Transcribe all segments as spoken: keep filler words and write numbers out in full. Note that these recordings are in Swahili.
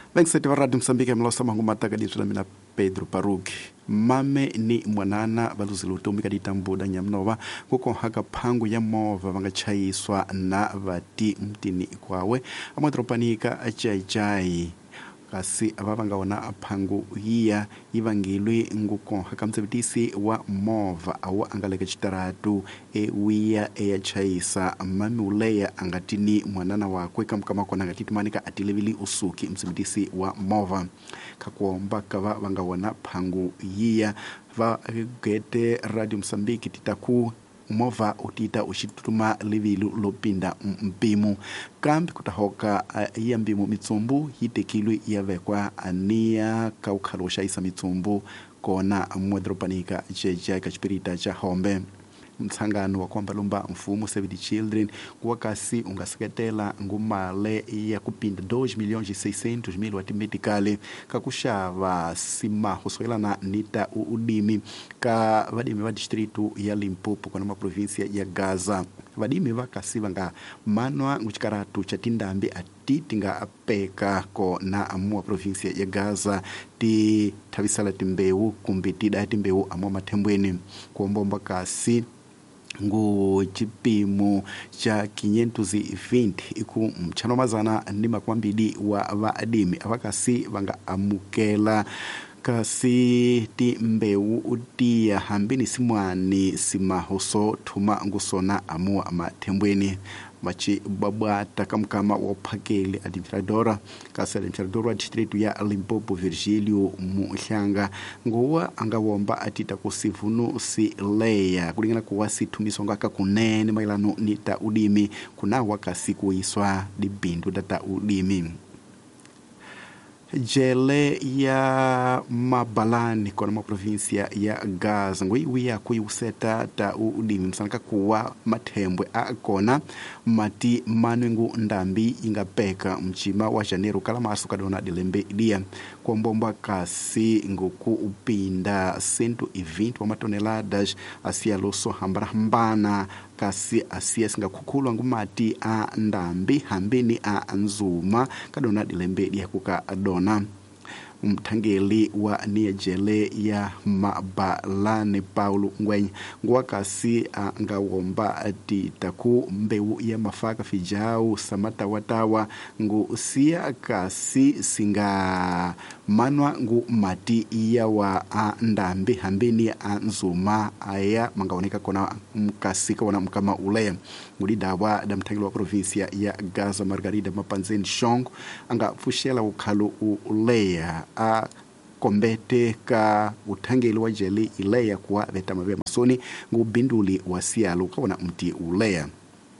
Vengsete va Radio Msambike mlosa mangu mataka ditu mina Pedro Paruki. Mame ni mwanana valuziluto umika ditambuda nyamnova kuko haka pangu ya mova vanga chaiswa na vati mtini kwawe. Amatropanika achai chai. Kasi avavanga wana pangu hiya ivangilwi nguko haka msabitisi wa mova awa angaleka chitaratu e wia e ya chaisa mami uleya angatini mwanana wakwe kamkama kwa nangatitumanika atilevili usuki msabitisi wa mova kakuomba kava vanga wana pangu hiya va gete Radio Msambiki titaku mova utita ushitutuma livilu lopinda mpimu kambi kutahoka uh, iya mbimu mitsumbu hitekilwi yavekwa ania kaukalosha isa mitsumbu kona mwedropanika checha kachipirita cha hombe mtsangano wa kwamba lumba mfumu Save the Children wakasi ungaseketela ngumale ya kupinda dois milhões e seiscentos mil wati medicale kakushava sima huswela na nita udimi ka vadimi va distrito ya Limpopo kwa nama província ya Gaza vadimi vakasi vanga manwa nguchikaratu cha tindambi atitinga apeka ko na amua província ya Gaza ti tavisala timbeu kumbitida timbeu amua matembweni kuombomba kasi ngu chipimo cha quinhentos e vinte iku mchano mazana ni makwambidi wa vaadimi avakasi vanga amukela kasi ti mbeu utia hambini simwani simahoso tuma ngusona amua matembweni machi babata kamkama wopakeli administradora kasi administradora distrito ya Limpopo Virgílio Muhlanga ngowa angawomba atita kusivunu si leya kulingana kuwa situmisonga kakunene mailano nita udimi kuna wakasi kuiswa dibindu data udimi jele ya Mabalani kwa nama província ya Gaza ngui wia kuiuseta ta udimi msanaka kuwa matembwe akona mati manwengu ndambi ingapeka mchima wa Janeiro kala masu kadona dilembe idia kwa mbomba kasi nguku upinda cento e vinte wa matoneladas asia loso hambara hambana kasi asia singa kukulwa ngumati a ndambi hambini a nzuma kadona dilembe idia kuka adona mtangeli wa niejele ya Mabalani Paulo Ngwenya ngwakasi ngawomba ati taku mbeu ya mafaka fijau samata watawa ngu sia kasi singa manwa ngu mati iya wa ndambi hambini nzuma aya mangaoneka kona mkasika wana mkama ulea ngudi dawa da mtangeli wa província ya Gaza Margarida Mapanzeni Shongo anga fushela ukhalu ulea a kombete ka utangeli wa jeli ileya kwa vetama vya masoni ngubinduli wa sialu kawana mti uleya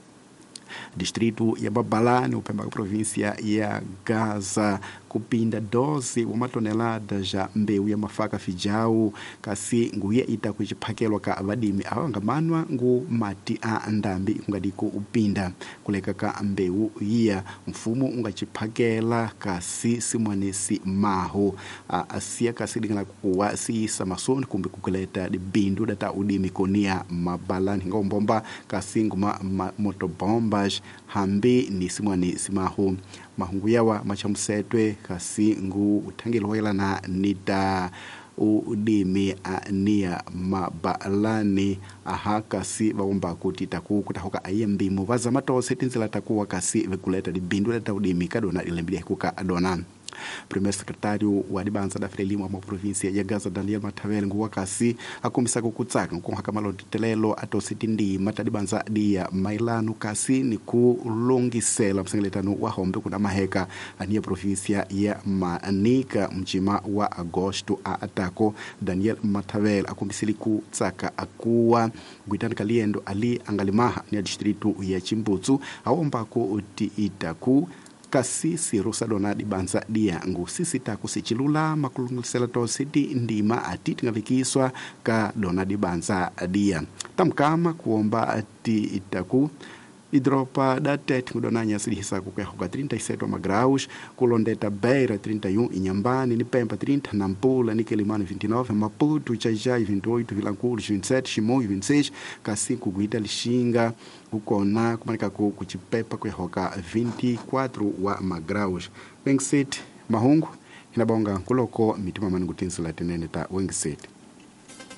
distrito ya Mabalani upemba província ya Gaza kupinda doze wa matonelada ja mbeu ya mafaka fijau kasi nguye ita kuchipakelwa ka vadimi awanga manwa ngu mati a ndambi ngadiko upinda kuleka ka mbeu iya mfumu ungachipakela kasi simwanesi maho asia kasi dingana kuwa si samasoni kumbi kukuleta dibindu data udimi konia Mabalani ngombomba kasi nguma motobombas hambi ni simwanesi maho mahungu yawa machamusetwe kasi ngu utangeli hoela na nita udimi ania Mabalani aha kasi vawomba kuti taku kutahoka ayembimu vaza matose tinzila takuwa kasi vekuleta dibindu data udimi kadona ilembili kuka adona Primeiro secretário wa Dibanza da Frelimo wa província ya Gaza Daniel Matavel nguwakasi akumisa kukutsaka nkuhaka malondelelo atositindi matadibanza dia mailano kasi ni kulongisela msengeletano wa hombe kuna maheka ania província ya Manica mchima wa Agosto a atako Daniel Matavel akumisili kutsaka akuwa guitani kaliendo ali angalimaha ni distrito ya Chimbutsu awomba ko uti itaku kasi sirusa dona dibanza dia ngu sisi taku sichilula makulungisela to siti ndima ati tingavikiswa ka dona dibanza dia tamkama kuomba ati itaku hidropa da tet ngudonanya silihisa kukehoka trinta e sete graus kulondeta Beira trinta e um Inhambane ni Pemba trinta Nampula ni Quelimane vinte e nove Maputo Ijajai vinte e oito Vilanculos vinte e sete Chimoio vinte e seis Kasinko Guita Lixinga ukona kumanika ku kuchipepa kukehoka vinte e quatro wa magraus vinte e sete mahungu hinabonga kuloko mitima mani kutinsula tenene ta wengiseti.